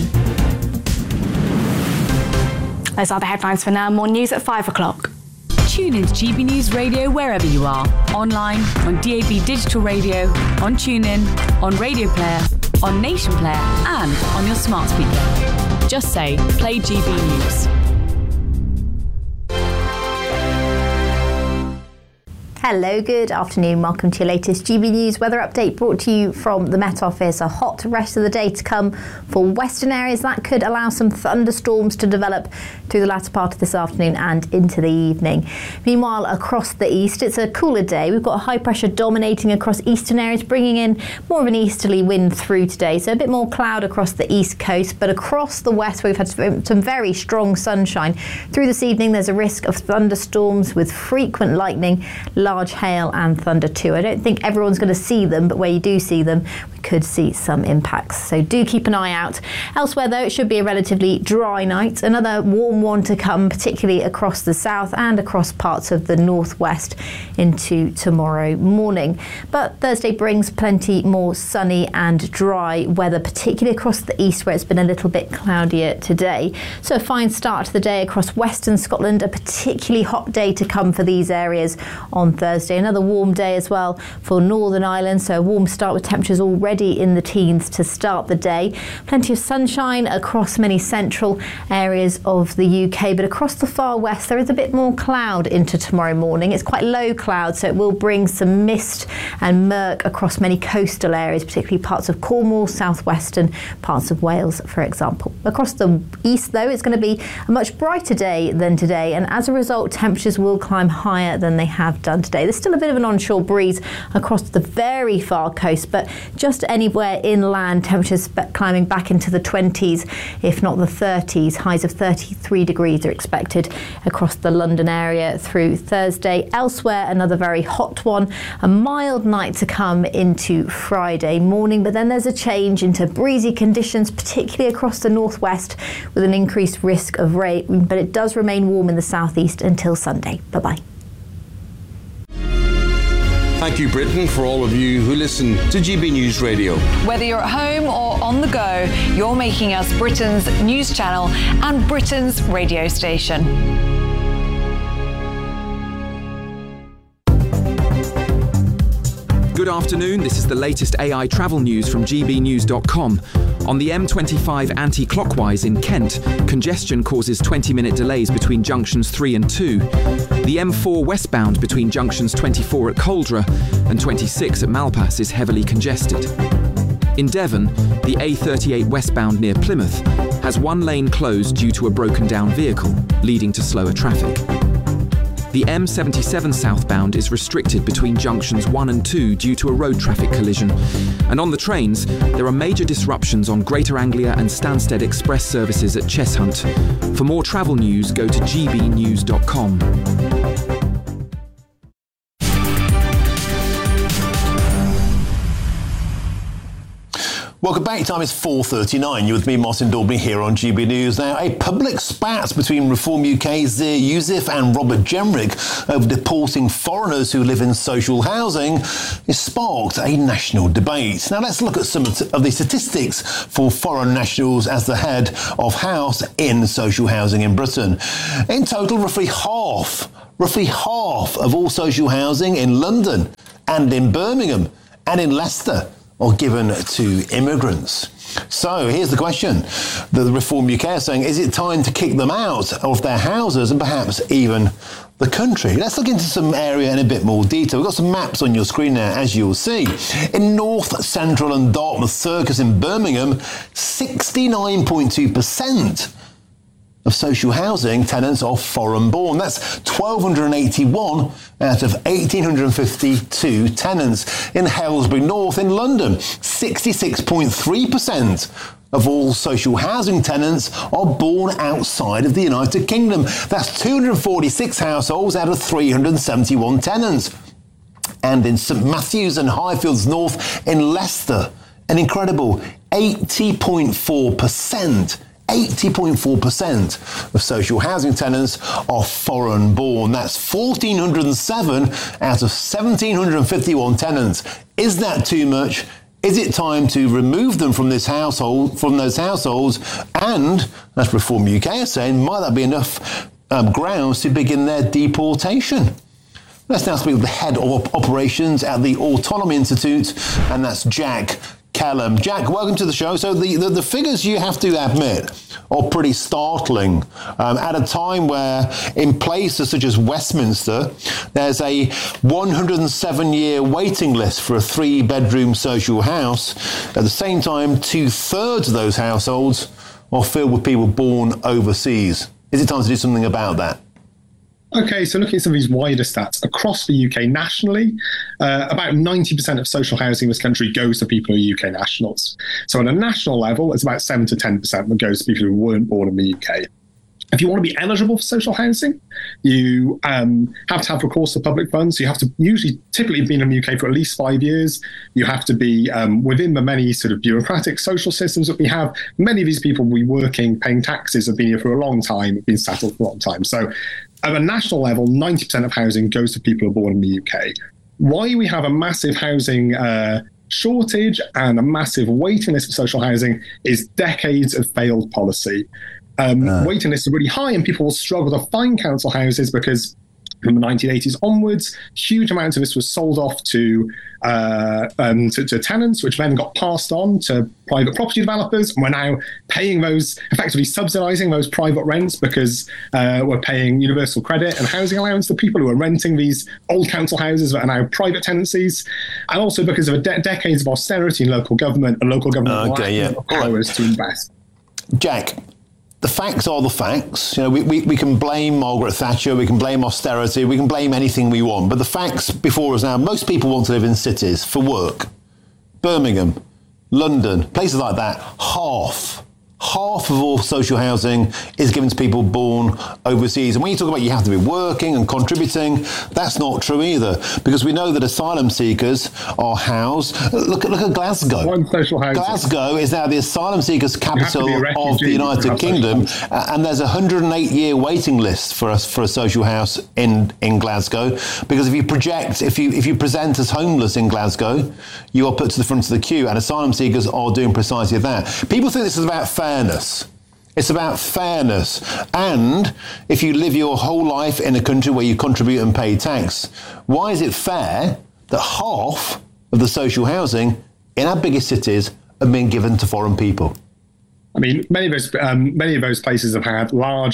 Those are the headlines for now. More news at five o'clock. Tune in to G B News Radio wherever you are. Online, on D A B Digital Radio, on TuneIn, on Radio Player, on Nation Player, and on your smart speaker. Just say, play G B News. Hello, good afternoon. Welcome to your latest G B News weather update brought to you from the Met Office. A hot rest of the day to come for western areas. That could allow some thunderstorms to develop through the latter part of this afternoon and into the evening. Meanwhile, across the east, it's a cooler day. We've got a high pressure dominating across eastern areas, bringing in more of an easterly wind through today. So a bit more cloud across the east coast, but across the west, we've had some very strong sunshine. Through this evening, there's a risk of thunderstorms with frequent lightning, large hail and thunder too. I don't think everyone's going to see them, but where you do see them, we could see some impacts. So do keep an eye out. Elsewhere though, it should be a relatively dry night. Another warm one to come, particularly across the south and across parts of the northwest into tomorrow morning. But Thursday brings plenty more sunny and dry weather, particularly across the east where it's been a little bit cloudier today. So a fine start to the day across western Scotland, a particularly hot day to come for these areas on Thursday. Another warm day as well for Northern Ireland, so a warm start with temperatures already in the teens to start the day. Plenty of sunshine across many central areas of the U K, but across the far west there is a bit more cloud into tomorrow morning. It's quite low cloud, so it will bring some mist and murk across many coastal areas, particularly parts of Cornwall, southwestern parts of Wales, for example. Across the east though, it's going to be a much brighter day than today, and as a result temperatures will climb higher than they have done today. There's still a bit of an onshore breeze across the very far coast, but just anywhere inland, temperatures climbing back into the twenties, if not the thirties. Highs of thirty-three degrees are expected across the London area through Thursday. Elsewhere, another very hot one. A mild night to come into Friday morning, but then there's a change into breezy conditions, particularly across the northwest, with an increased risk of rain, but it does remain warm in the southeast until Sunday. Bye-bye. Thank you, Britain, for all of you who listen to G B News Radio. Whether you're at home or on the go, you're making us Britain's news channel and Britain's radio station. Good afternoon, this is the latest A I travel news from G B news dot com. On the M twenty-five anti-clockwise in Kent, congestion causes twenty minute delays between junctions three and two. The M four westbound between junctions twenty-four at Coldra and twenty-six at Malpas is heavily congested. In Devon, the A thirty-eight westbound near Plymouth has one lane closed due to a broken down vehicle, leading to slower traffic. The M seventy-seven southbound is restricted between junctions one and two due to a road traffic collision. And on the trains, there are major disruptions on Greater Anglia and Stansted Express services at Cheshunt. For more travel news, go to g b news dot com. Welcome back. Time is four thirty-nine. You're with me, Martin Daubney, here on G B News. Now, a public spat between Reform U K's Zia Youssef and Robert Jenrick over deporting foreigners who live in social housing has sparked a national debate. Now, let's look at some of the statistics for foreign nationals as the head of house in social housing in Britain. In total, roughly half, roughly half of all social housing in London and in Birmingham and in Leicester or given to immigrants. So here's the question that the Reform U K are saying: is it time to kick them out of their houses and perhaps even the country? Let's look into some area in a bit more detail. We've got some maps on your screen now, as you'll see. In North Central and Dartmouth Circus in Birmingham, sixty-nine point two percent of social housing tenants are foreign born. That's one thousand two hundred eighty-one out of one thousand eight hundred fifty-two tenants. In Halesbury North in London, sixty-six point three percent of all social housing tenants are born outside of the United Kingdom. That's two hundred forty-six households out of three hundred seventy-one tenants. And in St Matthews and Highfields North in Leicester, an incredible eighty point four percent eighty point four percent of social housing tenants are foreign born. That's one thousand four hundred seven out of one thousand seven hundred fifty-one tenants. Is that too much? Is it time to remove them from this household, from those households? And, as Reform U K are saying, might that be enough um, grounds to begin their deportation? Let's now speak with the head of operations at the Autonomy Institute, and that's Jack Callum. Jack, welcome to the show. So the, the, the figures, you have to admit, are pretty startling. Um, at a time where in places such as Westminster, there's a one hundred seven year waiting list for a three-bedroom social house. At the same time, two-thirds of those households are filled with people born overseas. Is it time to do something about that? Okay, so looking at some of these wider stats, across the U K nationally, uh, about ninety percent of social housing in this country goes to people who are U K nationals. So on a national level, it's about seven to ten percent that goes to people who weren't born in the U K. If you want to be eligible for social housing, you um, have to have recourse to public funds. You have to usually typically be in the U K for at least five years. You have to be um, within the many sort of bureaucratic social systems that we have. Many of these people will be working, paying taxes, have been here for a long time, have been settled for a long time. So at a national level, ninety percent of housing goes to people who are born in the U K. Why we have a massive housing uh, shortage and a massive waiting list for social housing is decades of failed policy. Um, uh. Waiting lists are really high and people will struggle to find council houses because from the nineteen eighties onwards, huge amounts of this was sold off to, uh, um, to to tenants, which then got passed on to private property developers. And we're now paying those, effectively subsidising those private rents because uh, we're paying universal credit and housing allowance to people who are renting these old council houses that are now private tenancies. And also because of de- decades of austerity in local government, and local government okay, yeah. powers to invest. Jack, the facts are the facts. You know, we, we, we can blame Margaret Thatcher, we can blame austerity, we can blame anything we want. But the facts before us now, most people want to live in cities for work. Birmingham, London, places like that, half. Half of all social housing is given to people born overseas. And when you talk about you have to be working and contributing, that's not true either. Because we know that asylum seekers are housed. Look at look at Glasgow. One social housing. Glasgow is now the asylum seekers capital of the United Kingdom. Uh, and there's a one hundred eight year waiting list for us for a social house in, in Glasgow. Because if you project, if you if you present as homeless in Glasgow, you are put to the front of the queue. And asylum seekers are doing precisely that. People think this is about fairness. Fairness. It's about fairness. And if you live your whole life in a country where you contribute and pay tax, why is it fair that half of the social housing in our biggest cities are being given to foreign people? I mean, many of those um, many of those places have had large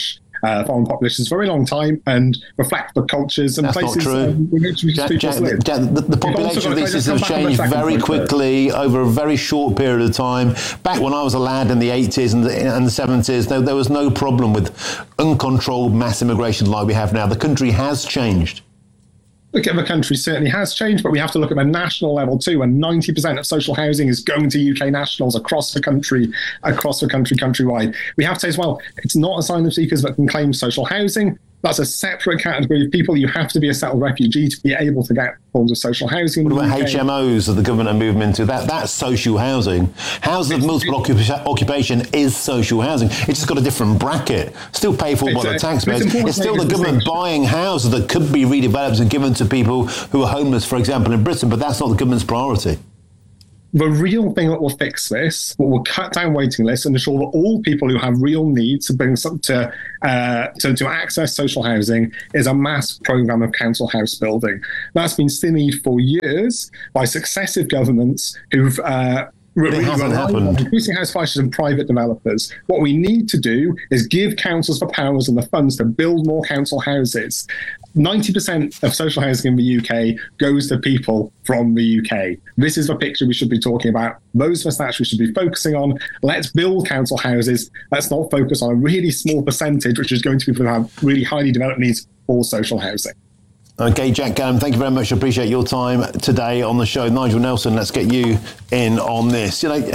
uh, foreign populations for a very long time and reflect the cultures and That's places not true. um, in which Jack, people Jack, live. Jack, the, the population of these systems have changed very quickly over a very short period of time. Back when I was a lad in the eighties and the, and the seventies, there, there was no problem with uncontrolled mass immigration like we have now. The country has changed. Look at the country certainly has changed, but we have to look at the national level too. And ninety percent of social housing is going to U K nationals across the country, across the country, countrywide. We have to say as well, it's not asylum seekers that can claim social housing. That's a separate category of people. You have to be a settled refugee to be able to get forms of social housing. What about H M Os that the government are moving into? That That's social housing. Housing of multiple occupa- occupation is social housing. It's just got a different bracket. Still paid for by the taxpayers. It's, it's still the government buying houses that could be redeveloped and given to people who are homeless, for example, in Britain, but that's not the government's priority. The real thing that will fix this, what will cut down waiting lists and ensure that all people who have real needs to bring some to, uh, to to access social housing is a mass programme of council house building. That's been stymied for years by successive governments who've uh, But it hasn't happened. Increasing house prices and private developers. What we need to do is give councils the powers and the funds to build more council houses. ninety percent of social housing in the U K goes to people from the U K. This is the picture we should be talking about. Those are the stats we should be focusing on. Let's build council houses. Let's not focus on a really small percentage, which is going to be people who have really highly developed needs for social housing. Okay, Jack Gallum, thank you very much. I appreciate your time today on the show. Nigel Nelson, let's get you in on this. You know,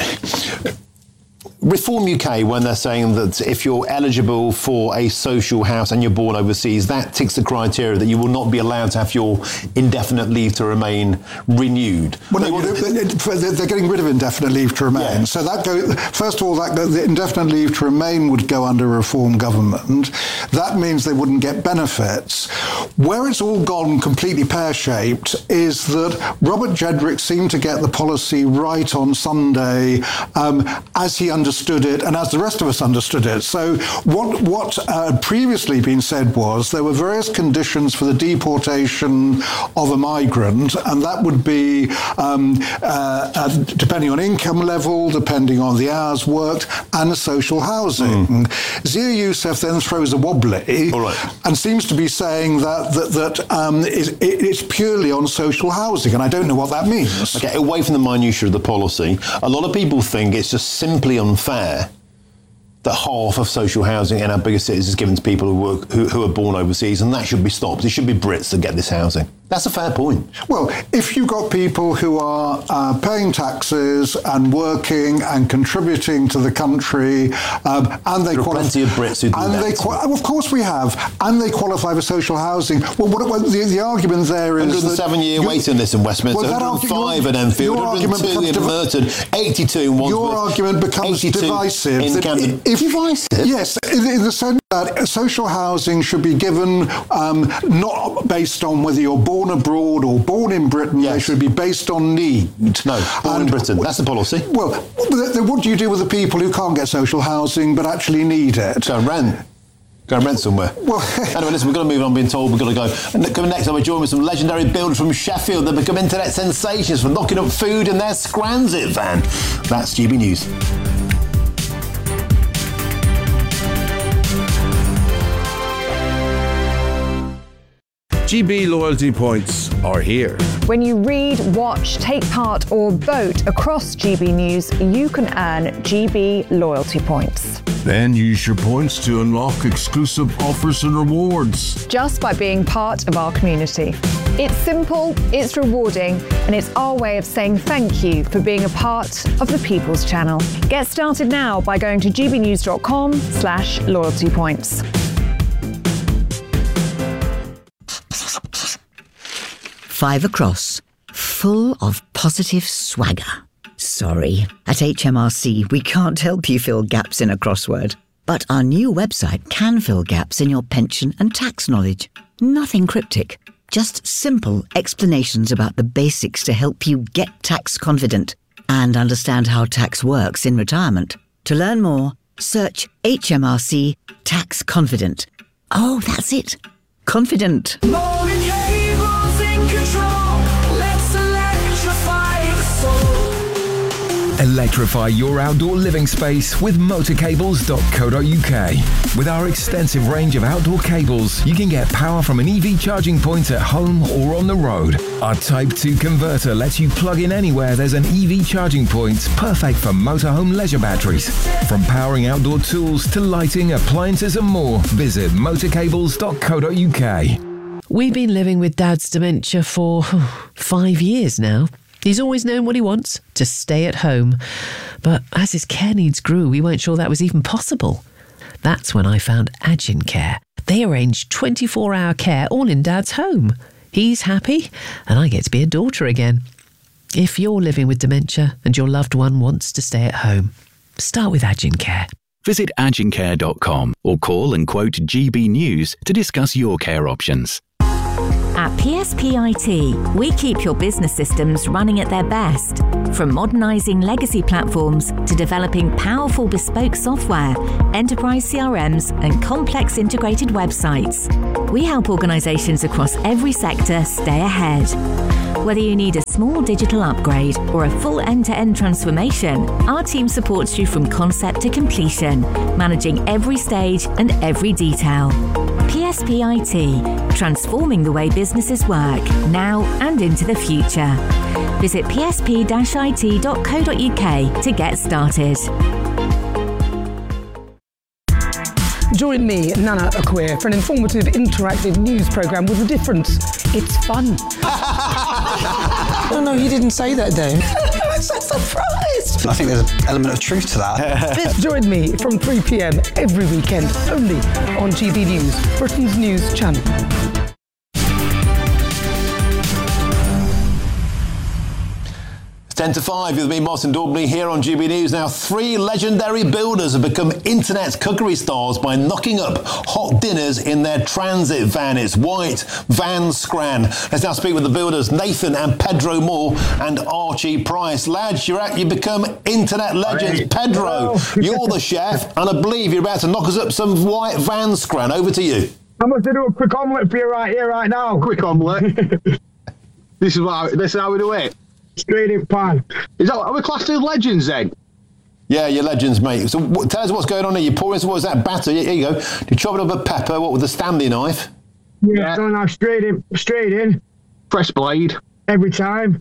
Reform U K, when they're saying that if you're eligible for a social house and you're born overseas, that ticks the criteria that you will not be allowed to have your indefinite leave to remain renewed. Well, they, no, they're getting rid of indefinite leave to remain. Yeah. So that go, first of all, that the indefinite leave to remain would go under a reform government. That means they wouldn't get benefits. Where it's all gone completely pear-shaped is that Robert Jedrick seemed to get the policy right on Sunday um, as he understood it and as the rest of us understood it. So what what uh, had previously been said was there were various conditions for the deportation of a migrant, and that would be um, uh, uh, depending on income level, depending on the hours worked, and social housing. Mm. Zia Youssef then throws a wobbly All right. and seems to be saying that that, that um, it, it's purely on social housing, and I don't know what that means. Okay, away from the minutiae of the policy, a lot of people think it's just simply unfair that half of social housing in our bigger cities is given to people who, work, who, who are born overseas, and that should be stopped. It should be Brits that get this housing. That's a fair point. Well, if you've got people who are uh, paying taxes and working and contributing to the country, um, and they there are qualify, plenty of Brits who do and that. They quali- of course we have, and they qualify for social housing. Well, what, what the, the argument there is one hundred seven year waiting list in Westminster, well, one hundred five in Enfield, one hundred two in Merton, eighty-two in Wandsworth. Your argument becomes divisive. In Camden. If, divisive? Yes, in, in the sense that social housing should be given um, not based on whether you're born abroad or born in Britain. Yes. They should be based on need. No, born and, in Britain. That's the policy. Well, then what do you do with the people who can't get social housing but actually need it? Go and rent. Go and rent somewhere. Well, anyway, listen, we've got to move on, being told we've got to go. And coming next, I'm joined with some legendary builders from Sheffield that become internet sensations for knocking up food in their Scransit van. That's G B News. G B loyalty points are here. When you read, watch, take part or vote across G B News, you can earn G B loyalty points. Then use your points to unlock exclusive offers and rewards. Just by being part of our community. It's simple, it's rewarding, and it's our way of saying thank you for being a part of the People's Channel. Get started now by going to gbnews.com slash loyalty points. Five across, full of positive swagger. Sorry, at H M R C we can't help you fill gaps in a crossword. But our new website can fill gaps in your pension and tax knowledge. Nothing cryptic, just simple explanations about the basics to help you get tax confident and understand how tax works in retirement. To learn more, search H M R C Tax Confident. Oh, that's it. Confident. Electrify your outdoor living space with motor cables dot co dot uk. With our extensive range of outdoor cables, you can get power from an E V charging point at home or on the road. Our Type two converter lets you plug in anywhere there's an E V charging point, perfect for motorhome leisure batteries. From powering outdoor tools to lighting, appliances and more, visit motor cables dot co dot uk. We've been living with Dad's dementia for five years now. He's always known what he wants, to stay at home. But as his care needs grew, we weren't sure that was even possible. That's when I found Agincare. They arrange twenty-four hour care all in Dad's home. He's happy, and I get to be a daughter again. If you're living with dementia and your loved one wants to stay at home, start with Agincare. Visit agincare dot com or call and quote G B News to discuss your care options. At P S P I T, we keep your business systems running at their best. From modernising legacy platforms to developing powerful bespoke software, enterprise C R Ms and complex integrated websites. We help organisations across every sector stay ahead. Whether you need a small digital upgrade or a full end-to-end transformation, our team supports you from concept to completion, managing every stage and every detail. P S P I T, transforming the way businesses work, now and into the future. Visit p s p dash i t dot co dot u k to get started. Join me, Nana Akweer, for an informative, interactive news programme with a difference. It's fun. No, no, he didn't say that, Dave. I'm so surprised. I think there's an element of truth to that. Join me from three p m every weekend, only on G B News, Britain's news channel. ten to five, with me, Martin Daubney, here on G B News. Now, three legendary builders have become internet cookery stars by knocking up hot dinners in their transit van. It's White Van Scran. Let's now speak with the builders, Nathan and Pedro Moore and Archie Price. Lads, you're at, you've become internet legends. Hey. Pedro, you're the chef, and I believe you're about to knock us up some White Van Scran. Over to you. I'm going to do a quick omelette for you right here, right now. Quick omelette? This is how, this is how we do it. Straight in pan. Is that, are we classed as legends then? Yeah, you're legends, mate. So what, tell us what's going on here. You're pouring, what was that batter? Here you go. You're chopping up a pepper, what, with a Stanley knife? Yeah, yeah. So now straight in, straight in. Fresh blade. Every time.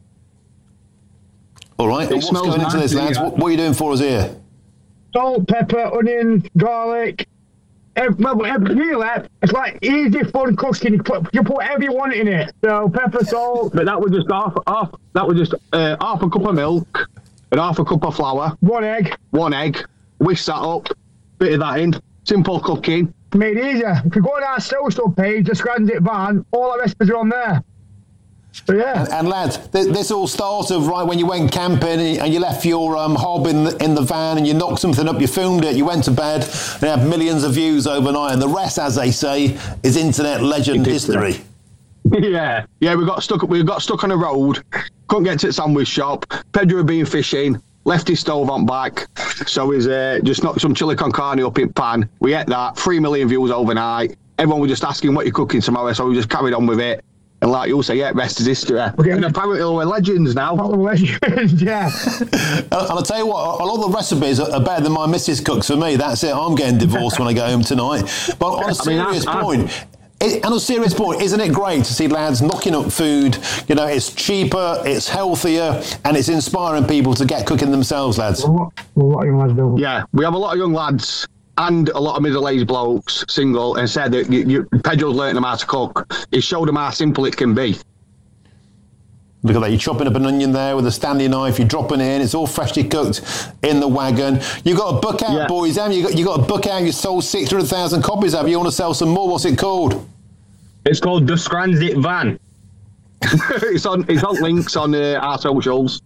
All right, what's going nice into this, lads? What, what are you doing for us here? Salt, pepper, onion, garlic. Every, well, every meal, it's like easy, fun cooking. You put, you put whatever you want in it. So pepper, salt. But that was just half, half. That was just uh, half a cup of milk and half a cup of flour. One egg. One egg. Whisk that up. Bit of that in. Simple cooking. Made it easier. If you go on our social page, the Transit Van, all our recipes are on there. So, yeah. And, and lads, th- this all started right when you went camping and you left your um, hob in the, in the van and you knocked something up, you filmed it, you went to bed, and it had millions of views overnight. And the rest, as they say, is internet legend history. Yeah, yeah. We got stuck. We got stuck on a road. Couldn't get to the sandwich shop. Pedro had been fishing. Left his stove on back, so he's uh, just knocked some chili con carne up in pan. We ate that. Three million views overnight. Everyone was just asking what you're cooking tomorrow, so we just carried on with it. And like you'll say, yeah, rest is history. Okay. And apparently we're legends now. Legends, yeah. And I'll tell you what, a lot of the recipes are better than my missus cooks for me. That's it. I'm getting divorced when I go home tonight. But on a serious I mean, point, it, on a serious point, isn't it great to see lads knocking up food? You know, it's cheaper, it's healthier, and it's inspiring people to get cooking themselves, lads. A lot, a lot of young lads do. Yeah, we have a lot of young lads and a lot of middle-aged blokes, single, and said that you, you, Pedro's learnt them how to cook. He showed them how simple it can be. Look at that, you're chopping up an onion there with a Stanley knife, you're dropping it in, it's all freshly cooked in the wagon. You've got a book out, yeah. boys, haven't you? You've got, you got a book out, you sold six hundred thousand copies, have you? You want to sell some more? What's it called? It's called The Transit Van. it's on It's on links on uh, our socials.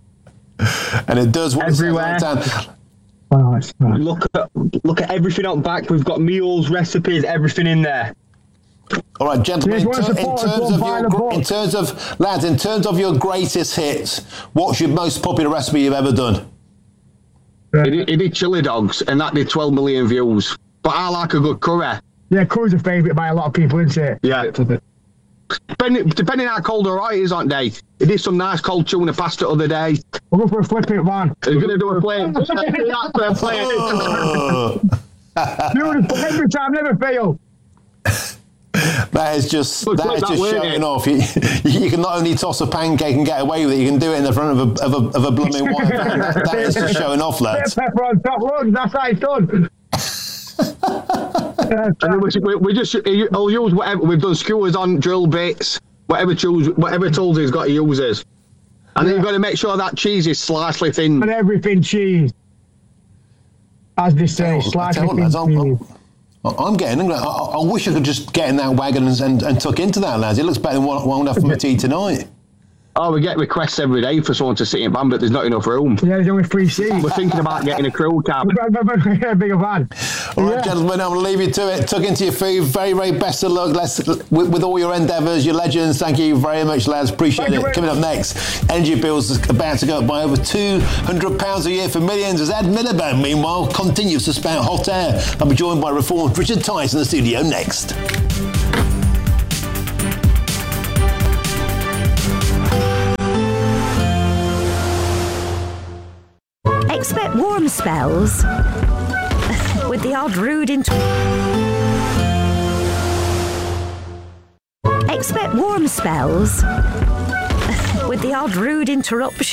And it does what everywhere. It says Oh, it's nice. Look at look at everything out back. We've got meals, recipes, everything in there. All right, gentlemen. In, ter- in terms of your, in terms of lads, in terms of your greatest hits, what's your most popular recipe you've ever done? He did, he did chili dogs, and that did twelve million views. But I like a good curry. Yeah, curry's a favourite by a lot of people, isn't it? Yeah. Depending, depending how cold or hot it is on day. He did some nice cold tuna pasta the other day. We'll go for a flip it, man. He's going to do a flip. That's a flip. Beautiful. Every time, never fail. That is just Look, that look, is that just word, showing eh? off. You, you can not only toss a pancake and get away with it, you can do it in the front of a of a, of a blooming white van. That, that is just showing off, lads. Pepper on top, look, that's how it's done. And then we, we, we just I'll use whatever we've done. Skewers on drill bits, whatever tools, whatever tools he's got to use is. And then you've got to make sure that cheese is slightly thin. And everything cheese, as they say, slightly thin lads, I'm, cheese. I'm, I'm getting. I, I wish I could just get in that wagon and, and, and tuck into that, lads. It looks better than what, what I'm going to have for my tea tonight. Oh, we get requests every day for someone to sit in van, but there's not enough room. Yeah, there's only three seats. We're thinking about getting a crew cab. A bigger van. All right, Yeah. gentlemen, I'm going to leave you to it. Tuck into your food. Very, very best of luck. Let's, with, with all your endeavours, your legends. Thank you very much, lads. Appreciate Thank it. you. Coming up next, energy bills are about to go up by over two hundred pounds a year for millions as Ed Miliband, meanwhile, continues to spout hot air. I'll be joined by Reformed Richard Tice in the studio next. Expect warm spells with the odd rude inter- Expect warm spells with the odd rude interruption.